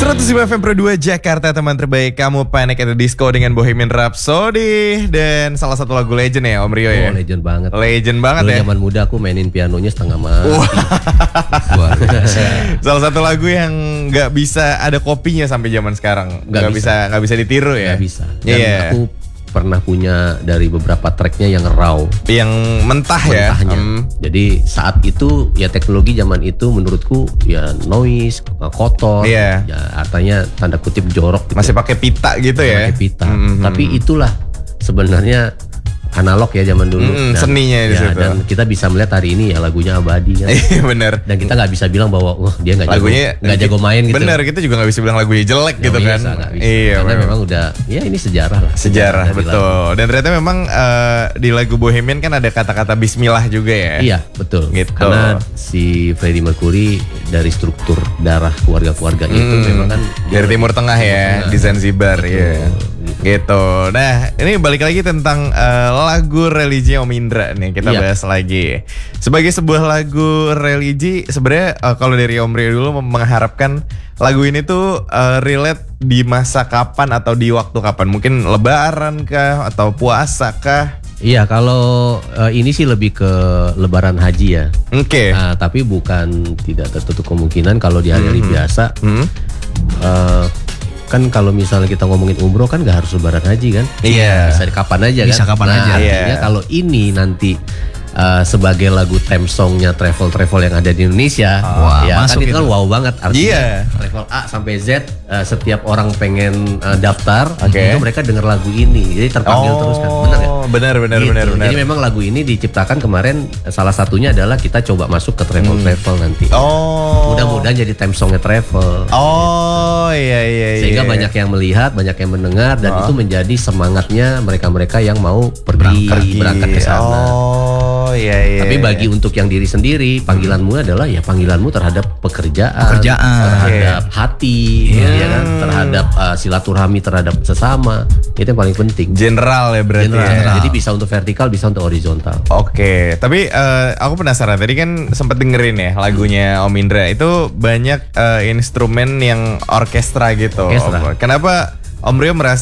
105 FM Pro 2 Jakarta, teman terbaik kamu, Panic at the Disco dengan Bohemian Rhapsody. Dan salah satu lagu legend ya Om Rio ya. Legend banget. Legend banget dulu ya. Zaman muda aku mainin pianonya setengah mati. Luar biasa. Salah satu lagu yang nggak bisa ada kopinya sampai zaman sekarang. Nggak bisa ditiru ya. Nggak bisa. Dan Iya. aku pernah punya dari beberapa tracknya yang raw, yang mentahnya. Jadi saat itu ya teknologi zaman itu menurutku ya noise, kotor, Iya. ya artinya tanda kutip jorok. Gitu. Masih pakai pita gitu ya. Pakai pita. Tapi itulah sebenarnya analog ya zaman dulu. Seninya di situ. Dan kita bisa melihat hari ini ya lagunya abadi kan. Iya benar. Dan kita nggak bisa bilang bahwa dia nggak jago main gitu. Bener, kita juga nggak bisa bilang lagunya jelek gitu kan. Gak bisa. Iya, karena memang udah ya ini sejarah lah. Sejarah betul. Dan ternyata memang di lagu Bohemian kan ada kata-kata Bismillah juga ya. Iya betul. Gitu. Karena si Freddie Mercury dari struktur darah keluarganya itu memang kan dari Timur Tengah ya, di Zanzibar ya. Gitu. Nah, ini balik lagi tentang lagu religi Om Indra nih, kita bahas lagi. Sebagai sebuah lagu religi, sebenarnya kalau dari Om Rio dulu mengharapkan lagu ini tuh relate di masa kapan atau di waktu kapan? Mungkin Lebaran kah atau puasa kah? Iya, kalau ini sih lebih ke Lebaran Haji ya. Oke. Tapi bukan tidak tertutup kemungkinan kalau di hari-hari biasa. Kan kalau misalnya kita ngomongin umroh kan nggak harus Lebaran Haji kan? Iya. Bisa kapan aja kan? Bisa kapan aja. Artinya kalau ini nanti sebagai lagu theme songnya travel yang ada di Indonesia, ya kan itu kan wow banget. Artinya level A sampai Z, setiap orang pengen daftar, itu mereka denger lagu ini, jadi terpanggil terus kan, benar nggak? Benar. Jadi memang lagu ini diciptakan kemarin, salah satunya adalah kita coba masuk ke travel nanti. Mudah-mudahan jadi theme songnya travel. Iya. Sehingga banyak yang melihat, banyak yang mendengar, dan itu menjadi semangatnya mereka-mereka yang mau berangkat ke sana. Iya. Tapi bagi untuk yang diri sendiri, panggilanmu adalah ya panggilanmu terhadap pekerjaan. Terhadap hati, ya kan? Terhadap silaturahmi terhadap sesama. Itu yang paling penting. General ya berarti. General. Jadi bisa untuk vertikal, bisa untuk horizontal. Oke, tapi aku penasaran. Tadi kan sempat dengerin ya lagunya Om Indra. Itu banyak instrumen yang orkestra gitu. Kenapa Om Rio merasa